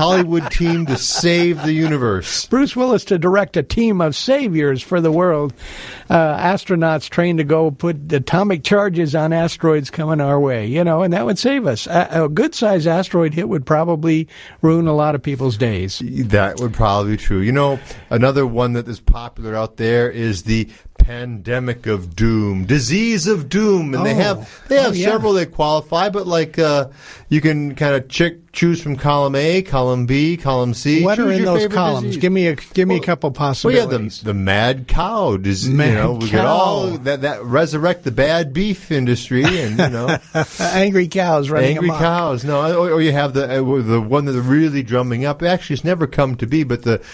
Hollywood team to save the universe. Bruce Willis to direct a team of saviors for the world. Astronauts trained to go put atomic charges on asteroids coming our way, and that would save us. A good-sized asteroid hit would probably ruin a lot of people's days. That would probably be true. Another one that is popular out there is the pandemic of doom, disease of doom, and they have several that qualify, but you can kind of choose from column A, column B, column C. What choose are in your those favorite columns? disease. Give me a couple possibilities. Well, yeah, the mad cow disease. We get all that resurrect the bad beef industry, and angry cows running angry amok. cows. No, or you have the one that's really drumming up. Actually, it's never come to be, but the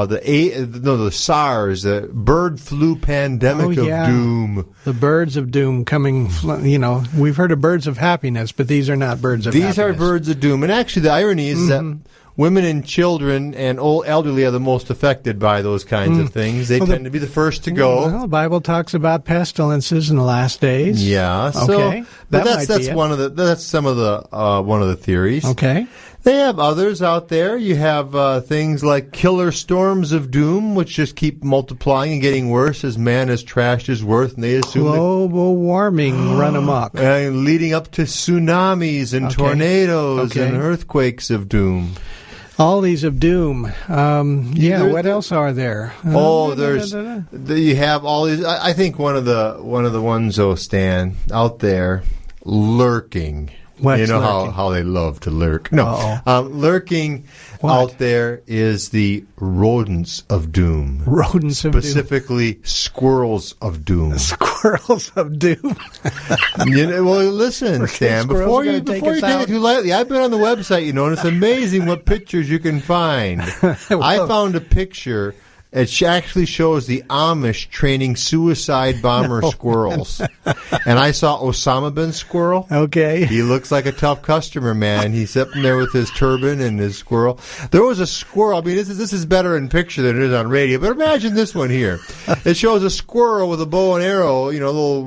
SARS, the bird flu pandemic of doom. The birds of doom coming. We've heard of birds of happiness, but these are not birds of happiness. These are birds of doom, and actually, the irony is that women and children and old elderly are the most affected by those kinds of things. They tend to be the first to go. Well, the Bible talks about pestilences in the last days. Yeah. Okay. But that's one of the theories. Okay. They have others out there. You have things like killer storms of doom, which just keep multiplying and getting worse as man has trashed his worth, and they assume global warming run amok, leading up to tsunamis and tornadoes and earthquakes of doom. All these of doom. What else are there? You have all these. I think one of the ones, Stan, out there, lurking. What's lurking? how they love to lurk. No, lurking out there is the rodents of doom. Rodents of doom. Specifically, squirrels of doom. Squirrels of doom. Well, listen, Stan, before you take it too lightly, I've been on the website, and it's amazing what pictures you can find. I found a picture. It actually shows the Amish training suicide bomber squirrels. And I saw Osama bin Squirrel. Okay. He looks like a tough customer, man. He's sitting there with his turban and his squirrel. There was a squirrel. I mean, this is better in picture than it is on radio. But imagine this one here. It shows a squirrel with a bow and arrow, a little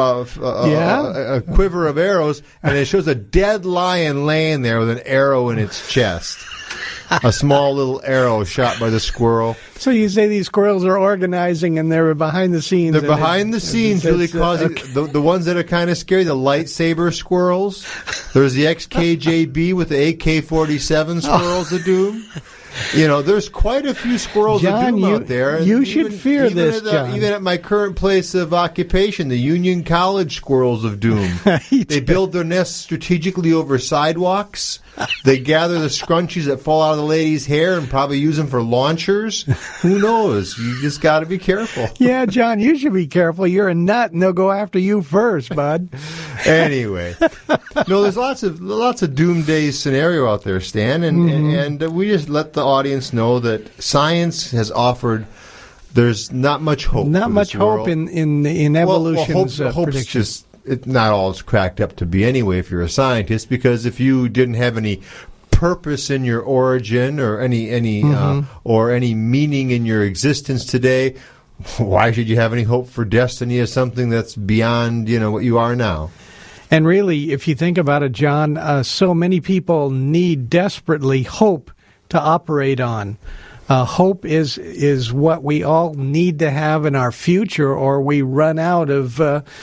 a quiver of arrows. And it shows a dead lion laying there with an arrow in its chest. A small little arrow shot by the squirrel. So you say these squirrels are organizing and they're behind the scenes. They're behind the scenes, really causing the ones that are kind of scary. The lightsaber squirrels. There's the XKJB with the AK-47 squirrels of doom. There's quite a few squirrels of doom out there. You should fear this, John. Even at my current place of occupation, the Union College squirrels of doom. They build their nests strategically over sidewalks. They gather the scrunchies that fall out of the ladies' hair and probably use them for launchers. Who knows? You just got to be careful. Yeah, John, you should be careful. You're a nut, and they'll go after you first, bud. Anyway, there's lots of doomsday scenario out there, Stan, and we just let the audience know that science has offered. There's not much hope. Not much hope in evolution's predictions. It's not all it's cracked up to be anyway if you're a scientist, because if you didn't have any purpose in your origin or any meaning in your existence today, why should you have any hope for destiny as something that's beyond what you are now? And really, if you think about it, John, so many people need desperately hope to operate on. Hope is what we all need to have in our future, or we run out of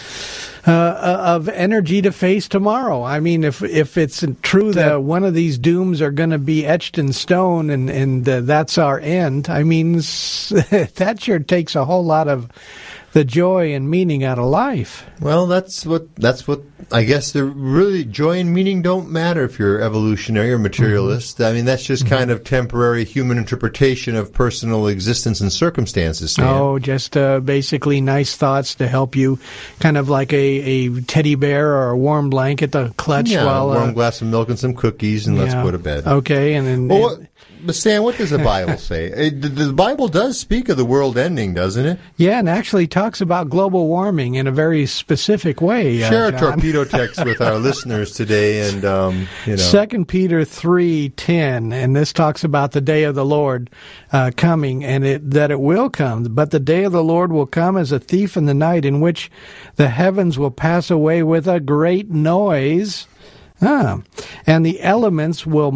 energy to face tomorrow. I mean, if it's true that one of these dooms are going to be etched in stone and that's our end, I mean, that sure takes a whole lot of the joy and meaning out of life. Well, that's what I guess the really joy and meaning don't matter if you're evolutionary or materialist. I mean, that's just kind of temporary human interpretation of personal existence and circumstances. Stan. Oh, just basically nice thoughts to help you, kind of like a teddy bear or a warm blanket to clutch while a warm glass of milk and some cookies, and let's go to bed. Okay, and then. But Stan, what does the Bible say? The Bible does speak of the world ending, doesn't it? Yeah, and actually talks about global warming in a very specific way. Share a torpedo text with our listeners today, and 2 Peter 3:10, and this talks about the day of the Lord coming, and that it will come. But the day of the Lord will come as a thief in the night, in which the heavens will pass away with a great noise. And the elements will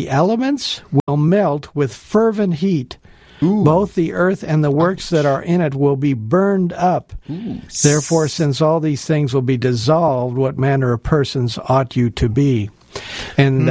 melt with fervent heat. Ooh. Both the earth and the works that are in it will be burned up. Ooh. Therefore, since all these things will be dissolved, what manner of persons ought you to be? And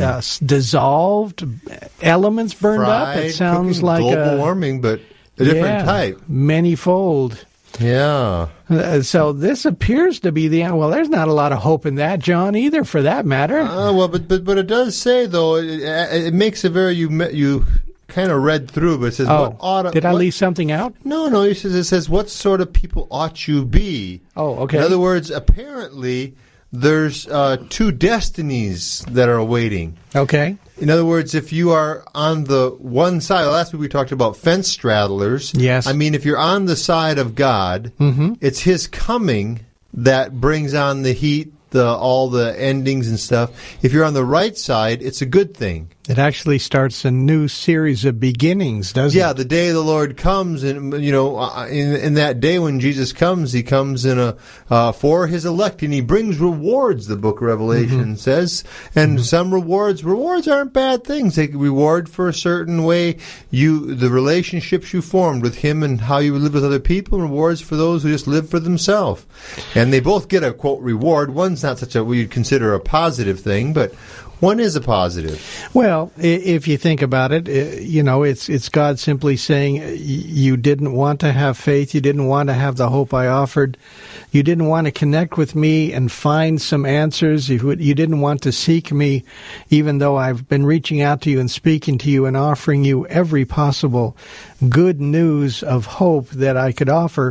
dissolved elements burned up. It sounds like global warming, but a different type. Manyfold. Yeah. So this appears to be the end. Well, there's not a lot of hope in that, John, either, for that matter. But it does say though it makes a very you kind of read through, but it says did I leave something out? No. It says what sort of people ought you be? Oh, okay. In other words, apparently there's two destinies that are awaiting. Okay. In other words, if you are on the one side, last week we talked about fence straddlers. Yes. I mean, if you're on the side of God, it's His coming that brings on the heat, all the endings and stuff. If you're on the right side, it's a good thing. It actually starts a new series of beginnings, doesn't it? Yeah, the day the Lord comes, and in that day when Jesus comes, He comes for His elect, and He brings rewards. The Book of Revelation says, and some rewards aren't bad things. They reward for a certain way the relationships you formed with Him and how you live with other people. And rewards for those who just live for themselves, and they both get a quote reward. One's not such a what you'd consider a positive thing, but one is a positive. Well, if you think about it, it's God simply saying, you didn't want to have faith, you didn't want to have the hope I offered, you didn't want to connect with me and find some answers, you didn't want to seek me, even though I've been reaching out to you and speaking to you and offering you every possible good news of hope that I could offer.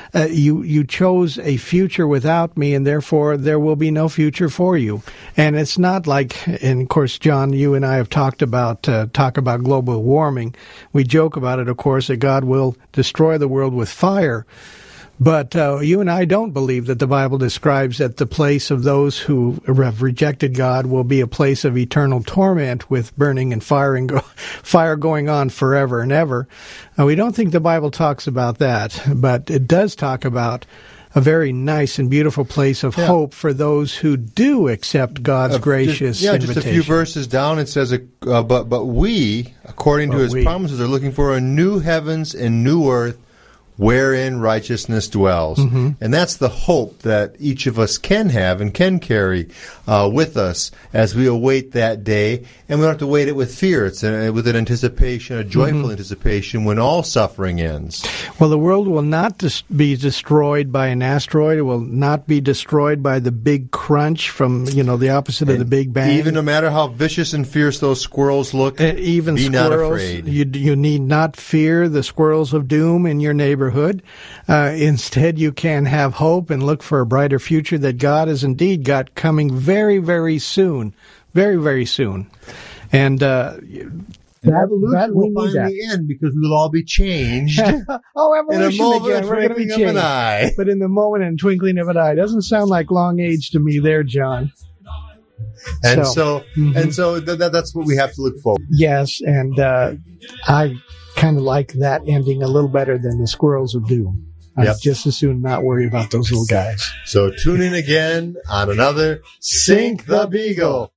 You chose a future without me, and therefore there will be no future for you. And it's not like, and of course, John, you and I have talked about global warming. We joke about it, of course, that God will destroy the world with fire. But you and I don't believe that the Bible describes that the place of those who have rejected God will be a place of eternal torment with burning and fire going on forever and ever. We don't think the Bible talks about that, but it does talk about a very nice and beautiful place of hope for those who do accept God's gracious invitation. Just a few verses down, it says, but we, according to His promises, are looking for a new heavens and new earth, wherein righteousness dwells. And that's the hope that each of us can have and can carry with us as we await that day. And we don't have to wait it with fear. It's with an anticipation, a joyful anticipation when all suffering ends. Well, the world will not be destroyed by an asteroid. It will not be destroyed by the big crunch from, the opposite of the Big Bang. Even no matter how vicious and fierce those squirrels look, be squirrels, not afraid. You need not fear the squirrels of doom in your neighborhood. Instead, you can have hope and look for a brighter future that God has indeed got coming very, very soon. Very, very soon. And evolution will finally end because we will all be changed. Evolution in a moment again. We're going to be of an changed. eye. But in the moment and twinkling of an eye. Doesn't sound like long age to me there, John. And so that's what we have to look forward to. Yes, and I kind of like that ending a little better than the squirrels of doom. I'd just as soon not worry about those little guys. So tune in again on another Sink the Beagle.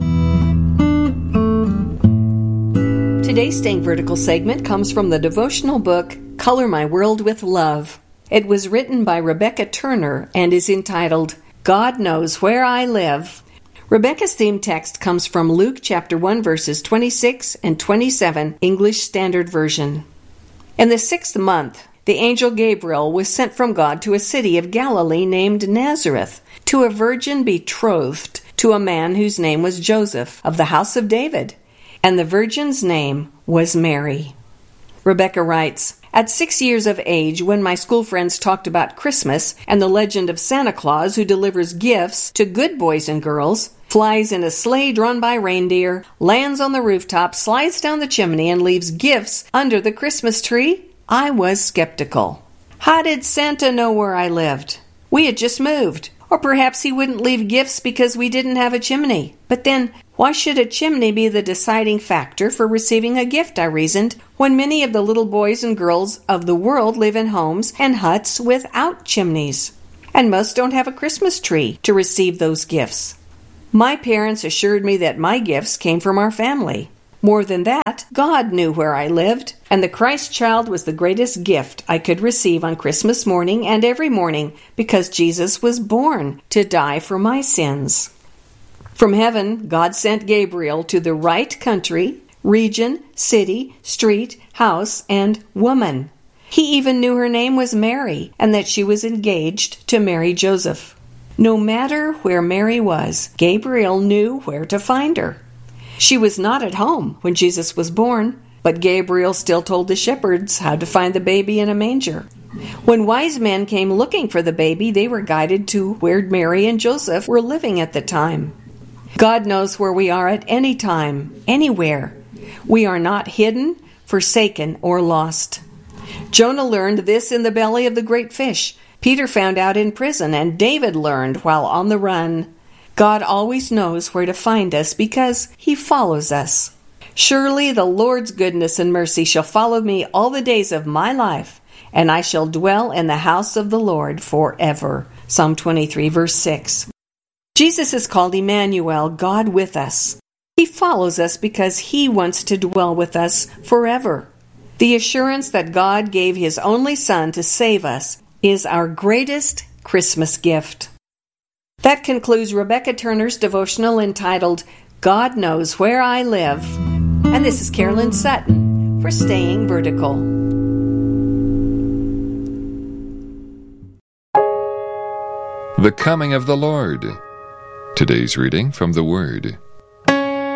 Today's Staying Vertical segment comes from the devotional book, Color My World with Love. It was written by Rebecca Turner and is entitled, God Knows Where I Live. Rebecca's theme text comes from Luke chapter 1, verses 26 and 27, English Standard Version. In the 6th month, the angel Gabriel was sent from God to a city of Galilee named Nazareth, to a virgin betrothed to a man whose name was Joseph, of the house of David, and the virgin's name was Mary. Rebecca writes, At 6 years of age, when my school friends talked about Christmas and the legend of Santa Claus who delivers gifts to good boys and girls, flies in a sleigh drawn by reindeer, lands on the rooftop, slides down the chimney, and leaves gifts under the Christmas tree, I was skeptical. How did Santa know where I lived? We had just moved. Or perhaps he wouldn't leave gifts because we didn't have a chimney. But then, why should a chimney be the deciding factor for receiving a gift, I reasoned, when many of the little boys and girls of the world live in homes and huts without chimneys? And most don't have a Christmas tree to receive those gifts. My parents assured me that my gifts came from our family. More than that, God knew where I lived, and the Christ child was the greatest gift I could receive on Christmas morning and every morning, because Jesus was born to die for my sins. From heaven, God sent Gabriel to the right country, region, city, street, house, and woman. He even knew her name was Mary, and that she was engaged to marry Joseph. No matter where Mary was, Gabriel knew where to find her. She was not at home when Jesus was born, but Gabriel still told the shepherds how to find the baby in a manger. When wise men came looking for the baby, they were guided to where Mary and Joseph were living at the time. God knows where we are at any time, anywhere. We are not hidden, forsaken, or lost. Jonah learned this in the belly of the great fish. Peter found out in prison, and David learned while on the run. God always knows where to find us because He follows us. Surely the Lord's goodness and mercy shall follow me all the days of my life, and I shall dwell in the house of the Lord forever. Psalm 23, verse 6. Jesus is called Emmanuel, God with us. He follows us because He wants to dwell with us forever. The assurance that God gave His only Son to save us is our greatest Christmas gift. That concludes Rebecca Turner's devotional entitled, God Knows Where I Live. And this is Carolyn Sutton for Staying Vertical. The Coming of the Lord. Today's reading from the Word.